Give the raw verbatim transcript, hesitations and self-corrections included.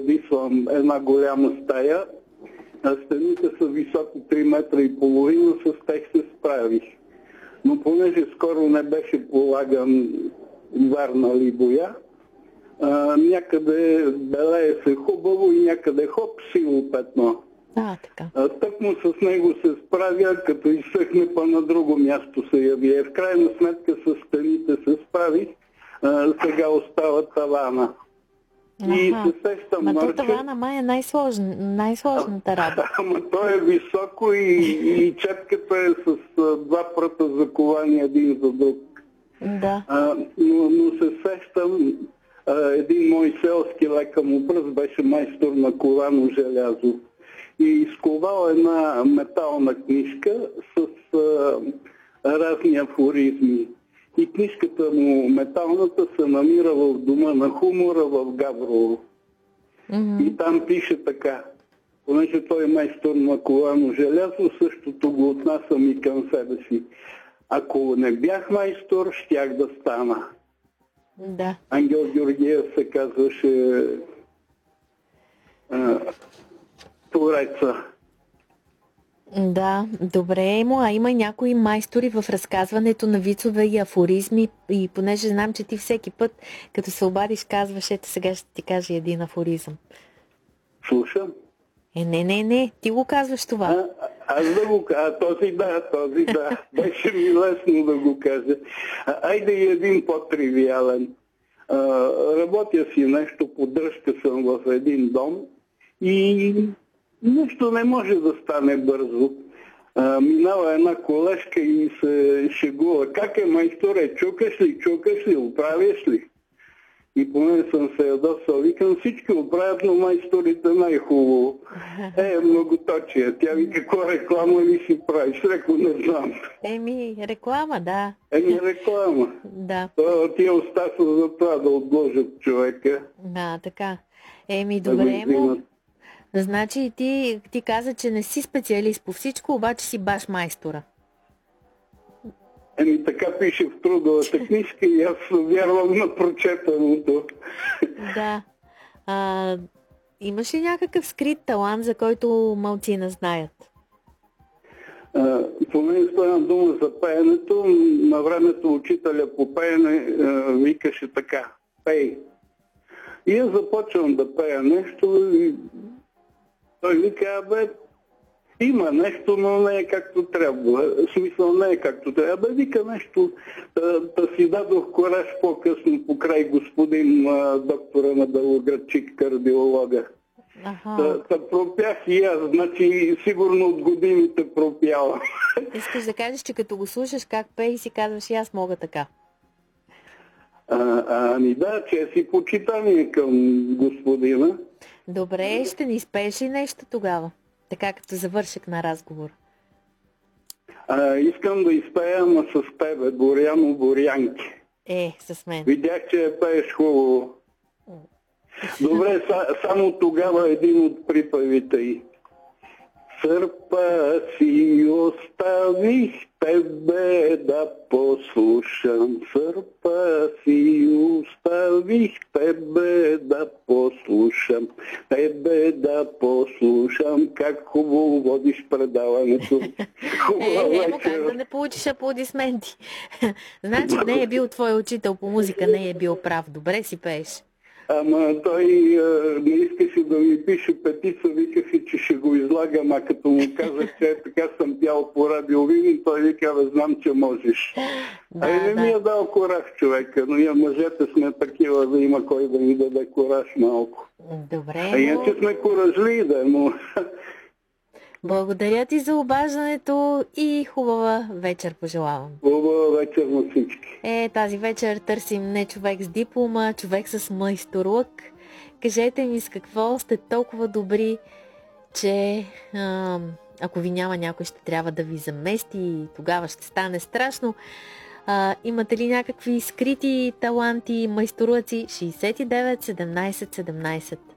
задисвам една голяма стая. А стените са високи три метра и половина, с тях се справих. Но понеже скоро не беше полаган вар, нали, боя, а, някъде белее се хубаво и някъде хоп, сиво петно. А, така. А, тъкмо с него се справя, като изсъхне, па на друго място се яви. В крайна сметка с стените се справих, а, сега остава тавана. И Аха. се сещам, Ма то Марчо, тавана май е най-сложна, най-сложната работа. ама то е високо и, и четката е с а, два пръта заковани един за друг. Да. А, но, но се сещам, а, един мой селски лека му пръст беше майстор на ковано желязо. И изковал една метална книжка с а, разни афоризми. И книжката му, металната, се намира в дома на хумора в Габрово. Mm-hmm. И там пише така: понеже той е майстор на ковано желязо, същото го отнасям и към себе си. Ако не бях майстор, щях да стана. Да. Ангел Георгиев се казваше а, твореца. Да, добре му, а има някои майстори в разказването на вицове и афоризми, и понеже знам, че ти всеки път, като се обадиш, казваш: ето сега ще ти кажа един афоризъм. Слушам. Е, не, не, не, ти го казваш това. А, аз да го кажа, този да, този да. Беше ми лесно да го кажа. А, айде и един по-тривиален. А, работя си нещо, поддръжка съм в един дом и нещо не може да стане бързо. А, минава една колежка и се шегува: как е, майсторе, чукаш ли, чукаш ли, оправяш ли? И поне съм се ядосал, викам: всички оправят, но майсторите най-хубаво. Е, многоточие. Тя ви: какво реклама ли си правиш? Реко: не знам. Еми, реклама, да. Еми, реклама. Да. То, тия уста са за това да отложат човека. Да, така. Еми, Да го добре му. издигнат. Значи ти, ти каза, че не си специалист по всичко, обаче си баш майстора. Еми, така пише в трудовата книжка и аз вярвам на прочетаното. Да. А, имаш ли някакъв скрит талант, за който малцина знаят? А, поне стана дума за пеенето. На времето учителя по пеене а, викаше така: пей. И аз започвам да пея нещо и той вика: абе, има нещо, но не е както трябва. В смисъл, не е както трябва. Абе, вика нещо. Да, да си дадох кораж по-късно покрай господин а, доктора на Белоградчик, кардиолога. Аха. Да, да пропях и аз, значи сигурно от годините пропяла. Искаш да кажеш, че като го слушаш как пее и си казваш: и аз мога така. А, ами да, че си почитание към господина. Добре, ще ни изпееш ли нещо тогава? Така като завършек на разговор. А, искам да изпея, ама с тебе, Боряно Борянки. Е, с мен. Видях, че я пееш хубаво. Добре, са, само тогава един от припевите й. Сърпа си оставих тебе да послушам, сърпа си оставих тебе да послушам, тебе да послушам, как хубаво водиш предаването. Хубава Е, не, му как вечер. да не получиш аплодисменти. Значи не е бил твой учител по музика, не е бил прав. Добре си пееш. Ама той а, не искаше да ми пише петица, викаше, че ще го излагам, а като му казах, че така съм пял по радио Видин, той вика: бе, знам, че можеш. Да, а и не да. ми е дал кораж човека, но ние мъжете сме такива, да има кой да ни даде кораж малко. Добре, А иначе но... сме коражли, да, но... Благодаря ти за обаждането и хубава вечер пожелавам. Хубава вечер на всички. Е, тази вечер търсим не човек с диплома, човек с майсторлък. Кажете ми с какво сте толкова добри, че а, ако ви няма, някой ще трябва да ви замести и тогава ще стане страшно. А, имате ли някакви скрити таланти, майсторлъци? шейсет и девет седемнайсет седемнайсет